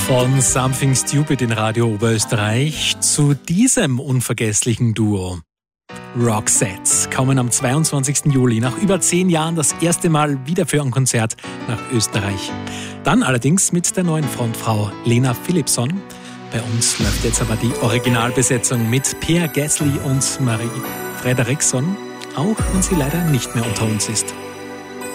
Von Something Stupid in Radio Oberösterreich zu diesem unvergesslichen Duo. Roxette kommen am 22. Juli nach über 10 Jahren das erste Mal wieder für ein Konzert nach Österreich. Dann allerdings mit der neuen Frontfrau Lena Philipsson. Bei uns läuft jetzt aber die Originalbesetzung mit Per Gessle und Marie Fredriksson, auch wenn sie leider nicht mehr unter uns ist.